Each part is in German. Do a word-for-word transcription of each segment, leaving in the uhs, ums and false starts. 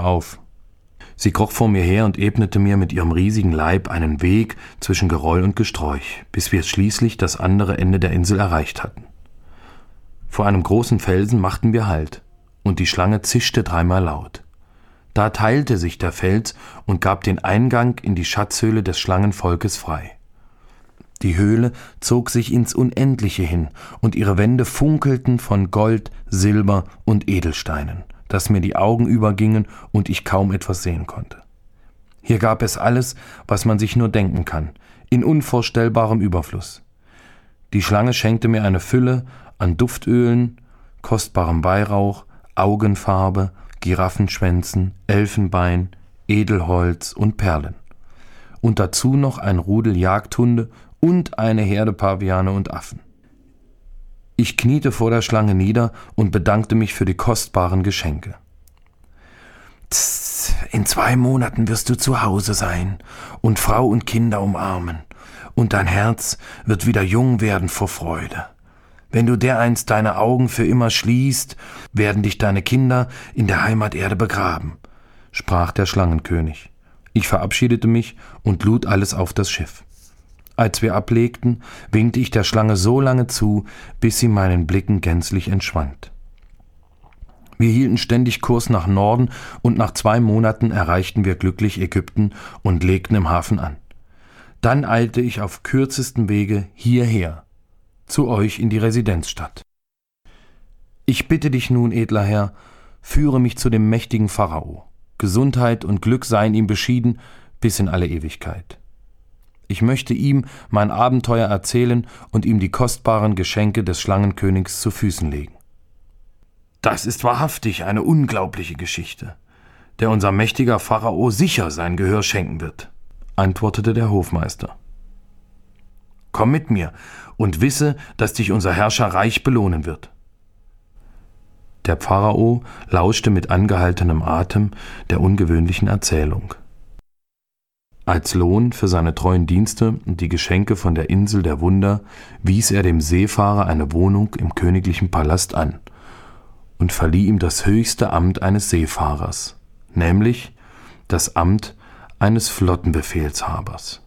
auf. Sie kroch vor mir her und ebnete mir mit ihrem riesigen Leib einen Weg zwischen Geröll und Gesträuch, bis wir schließlich das andere Ende der Insel erreicht hatten. Vor einem großen Felsen machten wir Halt, und die Schlange zischte dreimal laut. Da teilte sich der Fels und gab den Eingang in die Schatzhöhle des Schlangenvolkes frei. Die Höhle zog sich ins Unendliche hin, und ihre Wände funkelten von Gold, Silber und Edelsteinen, dass mir die Augen übergingen und ich kaum etwas sehen konnte. Hier gab es alles, was man sich nur denken kann, in unvorstellbarem Überfluss. Die Schlange schenkte mir eine Fülle an Duftölen, kostbarem Weihrauch, Augenfarbe, Giraffenschwänzen, Elfenbein, Edelholz und Perlen. Und dazu noch ein Rudel Jagdhunde und eine Herde Paviane und Affen. Ich kniete vor der Schlange nieder und bedankte mich für die kostbaren Geschenke. Tss, in zwei Monaten wirst du zu Hause sein und Frau und Kinder umarmen, und dein Herz wird wieder jung werden vor Freude. Wenn du dereinst deine Augen für immer schließt, werden dich deine Kinder in der Heimaterde begraben, sprach der Schlangenkönig. Ich verabschiedete mich und lud alles auf das Schiff. Als wir ablegten, winkte ich der Schlange so lange zu, bis sie meinen Blicken gänzlich entschwand. Wir hielten ständig Kurs nach Norden, und nach zwei Monaten erreichten wir glücklich Ägypten und legten im Hafen an. Dann eilte ich auf kürzestem Wege hierher, zu euch in die Residenzstadt. Ich bitte dich nun, edler Herr, führe mich zu dem mächtigen Pharao. Gesundheit und Glück seien ihm beschieden bis in alle Ewigkeit. Ich möchte ihm mein Abenteuer erzählen und ihm die kostbaren Geschenke des Schlangenkönigs zu Füßen legen. Das ist wahrhaftig eine unglaubliche Geschichte, der unser mächtiger Pharao sicher sein Gehör schenken wird, antwortete der Hofmeister. Komm mit mir und wisse, dass dich unser Herrscher reich belohnen wird. Der Pharao lauschte mit angehaltenem Atem der ungewöhnlichen Erzählung. Als Lohn für seine treuen Dienste und die Geschenke von der Insel der Wunder wies er dem Seefahrer eine Wohnung im königlichen Palast an und verlieh ihm das höchste Amt eines Seefahrers, nämlich das Amt eines Flottenbefehlshabers.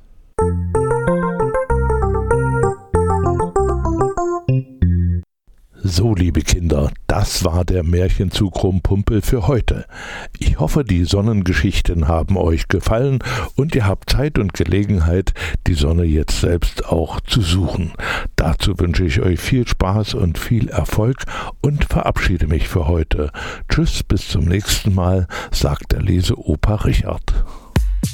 So, liebe Kinder, das war der Märchenzug Rumpumpel für heute. Ich hoffe, die Sonnengeschichten haben euch gefallen und ihr habt Zeit und Gelegenheit, die Sonne jetzt selbst auch zu suchen. Dazu wünsche ich euch viel Spaß und viel Erfolg und verabschiede mich für heute. Tschüss, bis zum nächsten Mal, sagt der Leseopa Richard.